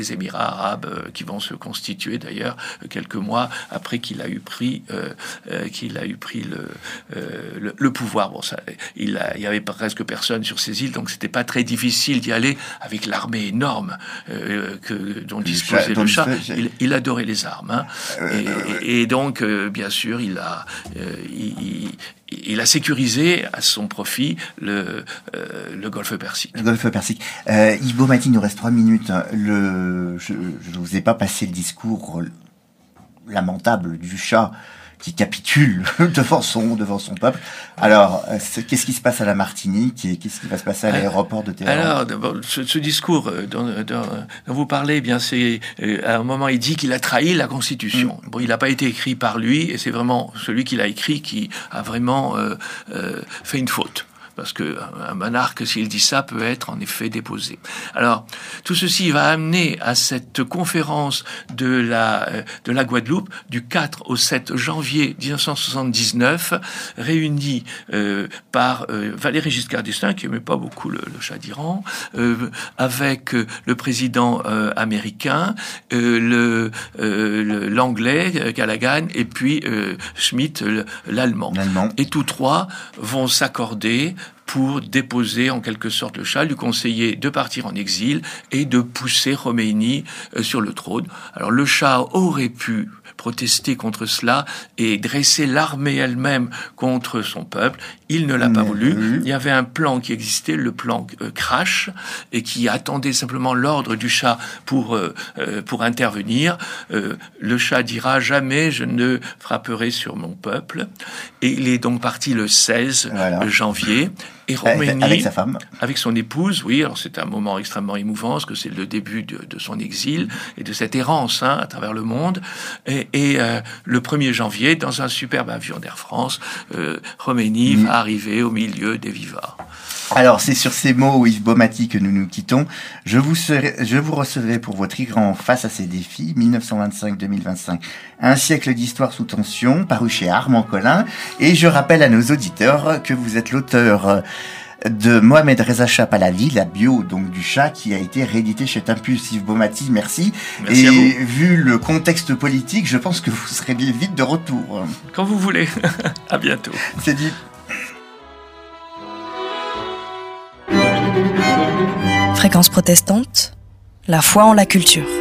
les Émirats arabes qui vont se constituer d'ailleurs quelques mois après qu'il a eu pris le pouvoir. Bon, il y avait presque personne sur ces îles, donc c'était pas très difficile d'y aller avec l'armée énorme dont disposait le Shah. Il adorait les armes, hein. Et donc bien sûr il a sécurisé à son profit le Golfe Persique. Le Golfe Persique. Yves Baumati, il nous reste 3 minutes. Je ne vous ai pas passé le discours lamentable du Shah qui capitule devant son peuple. Alors, qu'est-ce qui se passe à la Martinique et qu'est-ce qui va se passer à l'aéroport de Téhéran? Alors, ce discours dont vous parlez, eh bien, c'est à un moment il dit qu'il a trahi la Constitution. Bon, il n'a pas été écrit par lui, et c'est vraiment celui qui l'a écrit qui a vraiment fait une faute. Parce que un monarque, s'il dit ça, peut être en effet déposé. Alors, tout ceci va amener à cette conférence de la Guadeloupe du 4 au 7 janvier 1979, réunie par Valéry Giscard d'Estaing, qui n'aimait pas beaucoup le Shah d'Iran, avec le président américain, l'anglais Callaghan, et puis Schmitt, l'allemand. Et tous trois vont s'accorder pour déposer en quelque sorte le Shah, lui conseiller de partir en exil et de pousser Khomeini sur le trône. Alors le Shah aurait pu protester contre cela et dresser l'armée elle-même contre son peuple. Il ne l'a pas voulu. Il y avait un plan qui existait, le plan Crash, et qui attendait simplement l'ordre du Shah pour intervenir. Le Shah dira jamais je ne frapperai sur mon peuple. Et il est donc parti le 16 janvier. Et Khomeini, avec sa femme, avec son épouse, oui. Alors c'est un moment extrêmement émouvant, parce que c'est le début de son exil et de cette errance à travers le monde. Et le 1er janvier, dans un superbe avion d'Air France, Khomeini va arriver au milieu des vivats. Alors, c'est sur ces mots, Yves Baumati, que nous nous quittons. Je vous recevrai pour votre grand Face à ces défis, 1925-2025. Un siècle d'histoire sous tension, paru chez Armand Collin. Et je rappelle à nos auditeurs que vous êtes l'auteur de Mohamed Reza Shah Pahlavi, la bio donc du Shah, qui a été réédité chez Tempus. Yves Baumati, merci. Merci à vous. Vu le contexte politique, je pense que vous serez bien vite de retour. Quand vous voulez. À bientôt. C'est dit. Fréquence protestante, la foi en la culture.